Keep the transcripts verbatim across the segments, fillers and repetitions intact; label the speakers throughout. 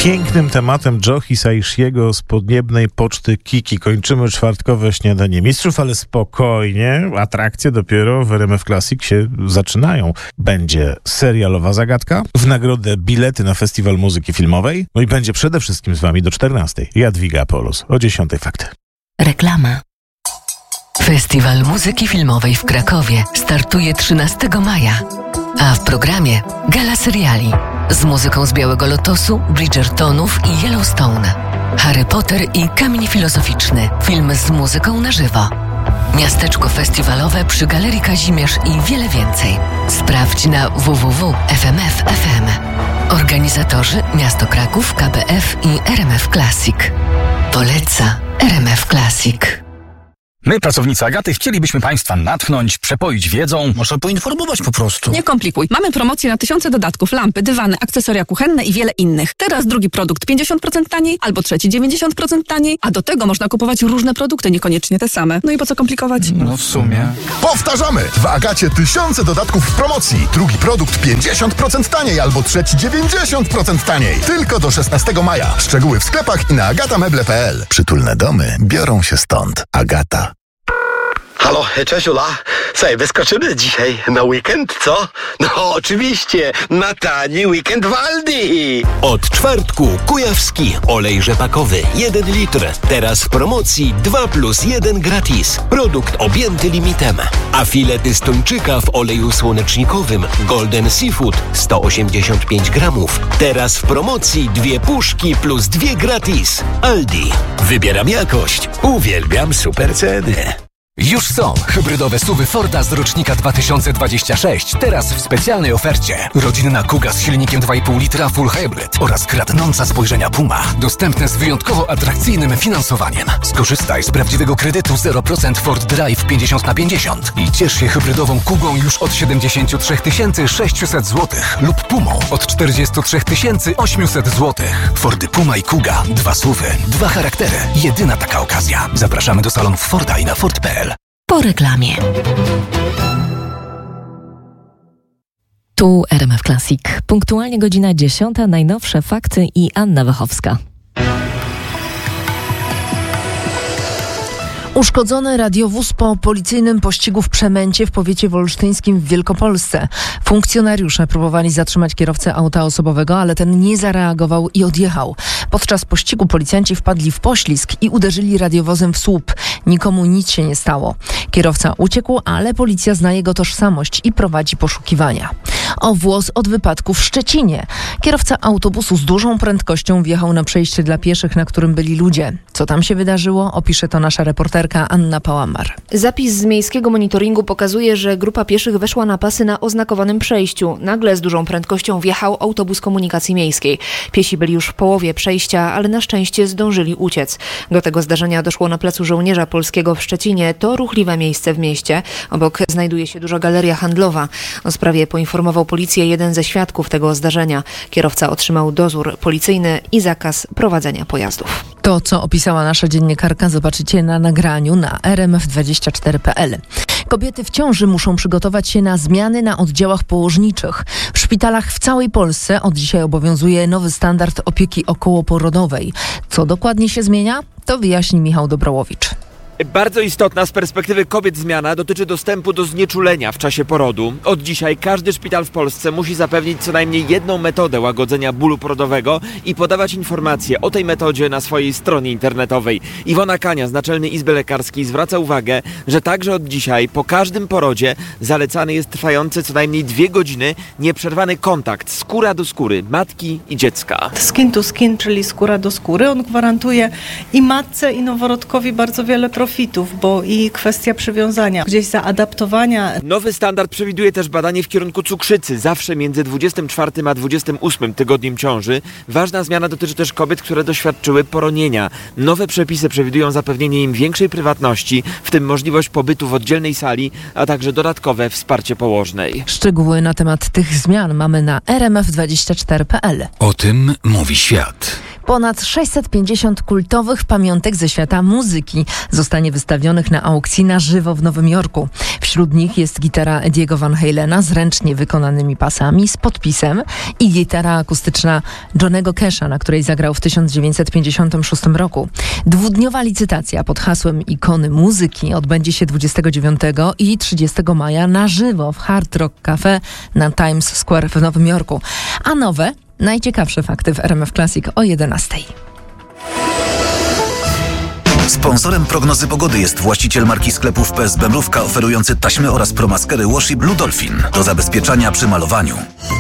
Speaker 1: Pięknym tematem Joe Saishiego z podniebnej poczty Kiki kończymy czwartkowe śniadanie mistrzów, ale spokojnie, atrakcje dopiero w R M F Classic się zaczynają. Będzie serialowa zagadka, w nagrodę bilety na Festiwal Muzyki Filmowej, no i będzie przede wszystkim z wami do czternastej. Jadwiga Apollos, o dziesiątej fakty.
Speaker 2: Reklama. Festiwal Muzyki Filmowej w Krakowie startuje trzynastego maja, a w programie gala seriali z muzyką z Białego Lotosu, Bridgertonów i Yellowstone, Harry Potter i Kamień Filozoficzny, film z muzyką na żywo, miasteczko festiwalowe przy Galerii Kazimierz i wiele więcej. Sprawdź na w w w kropka f m f kropka f m. Organizatorzy Miasto Kraków, K B F i R M F Classic. Poleca R M F Classic.
Speaker 3: My, pracownicy Agaty, chcielibyśmy Państwa natchnąć, przepoić wiedzą.
Speaker 4: Może poinformować po prostu.
Speaker 5: Nie komplikuj. Mamy promocję na tysiące dodatków, lampy, dywany, akcesoria kuchenne i wiele innych. Teraz drugi produkt pięćdziesiąt procent taniej, albo trzeci dziewięćdziesiąt procent taniej, a do tego można kupować różne produkty, niekoniecznie te same. No i po co komplikować?
Speaker 3: No w sumie.
Speaker 6: Powtarzamy! W Agacie tysiące dodatków w promocji. Drugi produkt pięćdziesiąt procent taniej, albo trzeci dziewięćdziesiąt procent taniej. Tylko do szesnastego maja. Szczegóły w sklepach i na agameble kropka p l. Przytulne domy biorą się stąd. Agata.
Speaker 7: Halo, cześć Ula. Słuchaj, wyskoczymy dzisiaj na weekend, co? No oczywiście, na tani weekend w Aldi.
Speaker 8: Od czwartku kujawski olej rzepakowy jeden litr. Teraz w promocji dwa plus jeden gratis. Produkt objęty limitem. A filety z tuńczyka w oleju słonecznikowym Golden Seafood sto osiemdziesiąt pięć gramów. Teraz w promocji dwie puszki plus dwie gratis. Aldi. Wybieram jakość. Uwielbiam super ceny.
Speaker 9: Już są hybrydowe suwy Forda z rocznika dwa tysiące dwudziestego szóstego, teraz w specjalnej ofercie. Rodzinna Kuga z silnikiem dwa i pół litra Full Hybrid oraz kradnąca spojrzenia Puma. Dostępne z wyjątkowo atrakcyjnym finansowaniem. Skorzystaj z prawdziwego kredytu zero procent Ford Drive pięćdziesiąt na pięćdziesiąt i ciesz się hybrydową Kugą już od siedemdziesiąt trzy tysiące sześćset złotych lub Pumą od czterdzieści trzy tysiące osiemset złotych. Fordy Puma i Kuga. Dwa suwy, dwa charaktery. Jedyna taka okazja. Zapraszamy do salonów Forda i na Ford kropka p l.
Speaker 2: Po reklamie. Tu R M F Classic. Punktualnie godzina dziesiąta, najnowsze fakty i Anna Wachowska.
Speaker 10: Uszkodzony radiowóz po policyjnym pościgu w Przemęcie w powiecie wolsztyńskim w Wielkopolsce. Funkcjonariusze próbowali zatrzymać kierowcę auta osobowego, ale ten nie zareagował i odjechał. Podczas pościgu policjanci wpadli w poślizg i uderzyli radiowozem w słup. Nikomu nic się nie stało. Kierowca uciekł, ale policja zna jego tożsamość i prowadzi poszukiwania. O włos od wypadku w Szczecinie. Kierowca autobusu z dużą prędkością wjechał na przejście dla pieszych, na którym byli ludzie. Co tam się wydarzyło? Opisze to nasza reporterka Anna Pałamar.
Speaker 11: Zapis z miejskiego monitoringu pokazuje, że grupa pieszych weszła na pasy na oznakowanym przejściu. Nagle z dużą prędkością wjechał autobus komunikacji miejskiej. Piesi byli już w połowie przejścia, ale na szczęście zdążyli uciec. Do tego zdarzenia doszło na placu Żołnierza Polskiego w Szczecinie. To ruchliwe miejsce w mieście. Obok znajduje się duża galeria handlowa. O sprawie poinformował policję jeden ze świadków tego zdarzenia. Kierowca otrzymał dozór policyjny i zakaz prowadzenia pojazdów.
Speaker 10: To, co opisała nasza dziennikarka, zobaczycie na nagraniu na r m f dwadzieścia cztery kropka p l. Kobiety w ciąży muszą przygotować się na zmiany na oddziałach położniczych. W szpitalach w całej Polsce od dzisiaj obowiązuje nowy standard opieki okołoporodowej. Co dokładnie się zmienia? To wyjaśni Michał Dobrołowicz.
Speaker 12: Bardzo istotna z perspektywy kobiet zmiana dotyczy dostępu do znieczulenia w czasie porodu. Od dzisiaj każdy szpital w Polsce musi zapewnić co najmniej jedną metodę łagodzenia bólu porodowego i podawać informacje o tej metodzie na swojej stronie internetowej. Iwona Kania z Naczelnej Izby Lekarskiej zwraca uwagę, że także od dzisiaj po każdym porodzie zalecany jest trwający co najmniej dwie godziny nieprzerwany kontakt skóra do skóry matki i dziecka.
Speaker 13: Skin to skin, czyli skóra do skóry, on gwarantuje i matce, i noworodkowi bardzo wiele profitów. Profitów, bo i kwestia przywiązania, gdzieś zaadaptowania.
Speaker 12: Nowy standard przewiduje też badanie w kierunku cukrzycy, zawsze między dwudziestym czwartym a dwudziestym ósmym tygodniem ciąży. Ważna zmiana dotyczy też kobiet, które doświadczyły poronienia. Nowe przepisy przewidują zapewnienie im większej prywatności, w tym możliwość pobytu w oddzielnej sali, a także dodatkowe wsparcie położnej.
Speaker 10: Szczegóły na temat tych zmian mamy na r m f dwadzieścia cztery kropka p l.
Speaker 9: O tym mówi świat.
Speaker 10: Ponad sześćset pięćdziesiąt kultowych pamiątek ze świata muzyki zostanie wystawionych na aukcji na żywo w Nowym Jorku. Wśród nich jest gitara Ediego Van Halena z ręcznie wykonanymi pasami z podpisem i gitara akustyczna Johnnego Casha, na której zagrał w tysiąc dziewięćset pięćdziesiątym szóstym roku. Dwudniowa licytacja pod hasłem Ikony muzyki odbędzie się dwudziestego dziewiątego i trzydziestego maja na żywo w Hard Rock Cafe na Times Square w Nowym Jorku. A nowe, najciekawsze fakty w R M F Classic o jedenastej.
Speaker 4: Sponsorem prognozy pogody jest właściciel marki sklepów P S B Mrówka, oferujący taśmy oraz promaskery Washi Blue Dolphin do zabezpieczania przy malowaniu.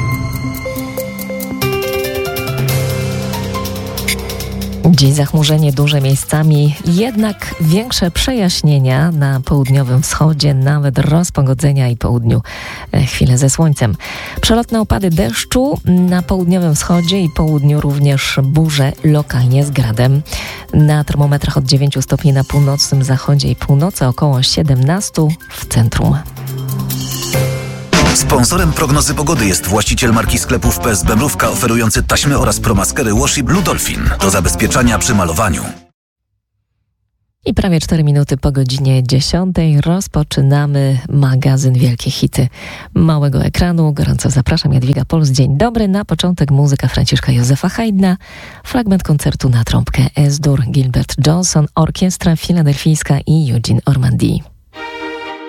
Speaker 14: Dziś zachmurzenie duże miejscami, jednak większe przejaśnienia na południowym wschodzie, nawet rozpogodzenia i południu chwile ze słońcem. Przelotne opady deszczu na południowym wschodzie i południu również burze, lokalnie z gradem. Na termometrach od dziewięciu stopni na północnym zachodzie i północy, około siedemnastu w centrum.
Speaker 4: Sponsorem prognozy pogody jest właściciel marki sklepów P S B Mrówka, oferujący taśmy oraz promaskery Washi Blue Dolphin do zabezpieczania przy malowaniu.
Speaker 14: I prawie cztery minuty po godzinie dziesiątej rozpoczynamy magazyn Wielkie Hity małego ekranu. Gorąco zapraszam, Jadwiga Puls. Dzień dobry. Na początek muzyka Franciszka Józefa Haydna, fragment koncertu na trąbkę S-dur Gilbert Johnson, orkiestra filadelfijska i Eugene Ormandy.